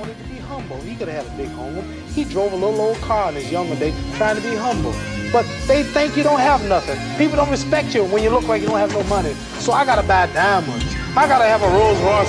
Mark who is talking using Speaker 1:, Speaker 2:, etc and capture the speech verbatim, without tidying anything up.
Speaker 1: wanted to be humble. He could have had a big home. He drove a little old car in his younger days trying to be humble. But they think you don't have nothing. People don't respect you when you look like you don't have no money. So I gotta buy diamonds. I gotta have a Rolls Royce